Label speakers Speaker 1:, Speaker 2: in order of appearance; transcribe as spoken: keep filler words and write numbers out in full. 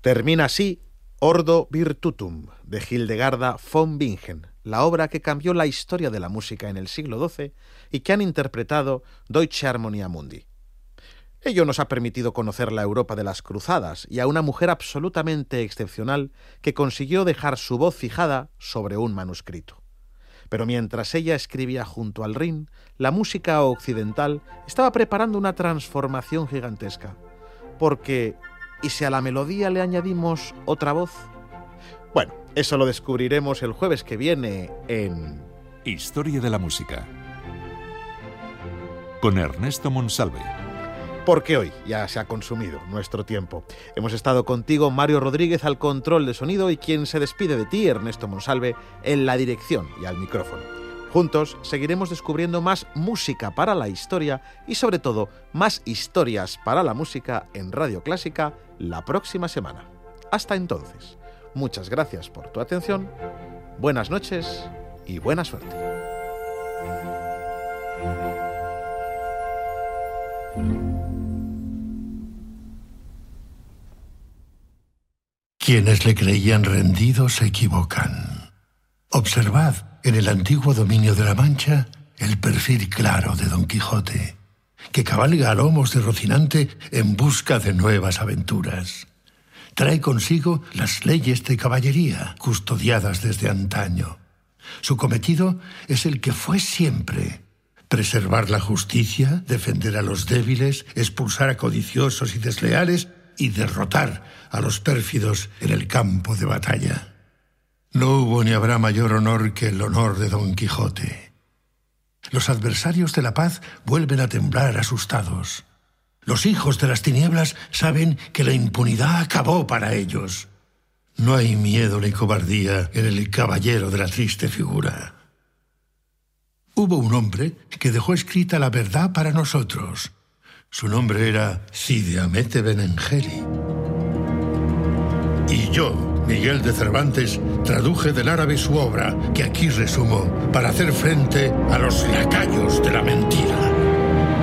Speaker 1: Termina así Ordo Virtutum, de Hildegarda von Bingen, la obra que cambió la historia de la música en el siglo doce y que han interpretado Deutsche Harmonia Mundi. Ello nos ha permitido conocer la Europa de las cruzadas y a una mujer absolutamente excepcional que consiguió dejar su voz fijada sobre un manuscrito. Pero mientras ella escribía junto al Rin, la música occidental estaba preparando una transformación gigantesca. Porque, ¿y si a la melodía le añadimos otra voz? Bueno, eso lo descubriremos el jueves que viene en...
Speaker 2: Historia de la música, con Ernesto Monsalve.
Speaker 1: Porque hoy ya se ha consumido nuestro tiempo. Hemos estado contigo, Mario Rodríguez, al control de sonido, y quien se despide de ti, Ernesto Monsalve, en la dirección y al micrófono. Juntos seguiremos descubriendo más música para la historia y, sobre todo, más historias para la música en Radio Clásica la próxima semana. Hasta entonces, muchas gracias por tu atención, buenas noches y buena suerte.
Speaker 3: Quienes le creían rendido se equivocan. Observad en el antiguo dominio de la Mancha el perfil claro de Don Quijote, que cabalga a lomos de Rocinante en busca de nuevas aventuras. Trae consigo las leyes de caballería, custodiadas desde antaño. Su cometido es el que fue siempre: preservar la justicia, defender a los débiles, expulsar a codiciosos y desleales y derrotar a los pérfidos en el campo de batalla. No hubo ni habrá mayor honor que el honor de Don Quijote. Los adversarios de la paz vuelven a temblar asustados. Los hijos de las tinieblas saben que la impunidad acabó para ellos. No hay miedo ni cobardía en el caballero de la triste figura. Hubo un hombre que dejó escrita la verdad para nosotros. Su nombre era Cide Hamete Benengeli. Y yo, Miguel de Cervantes, traduje del árabe su obra, que aquí resumo, para hacer frente a los lacayos de la mentira.